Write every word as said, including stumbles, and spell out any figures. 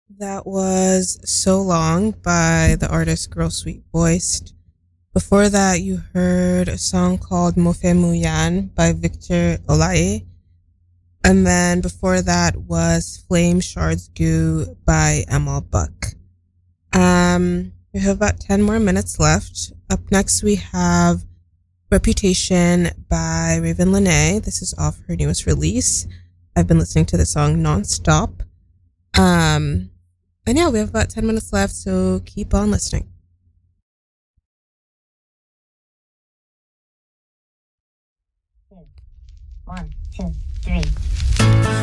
That was So Long by the artist Girl Sweet Voiced. Before that, you heard a song called Mofe Muyan by Victor Olaye. And then before that was Flame Shards Goo by Emil Buck. Um, we have about ten more minutes left. Up next, we have Reputation by Raven Lene. This is off her newest release. I've been listening to the song nonstop. Um, and yeah, we have about ten minutes left, so keep on listening. One, two, three.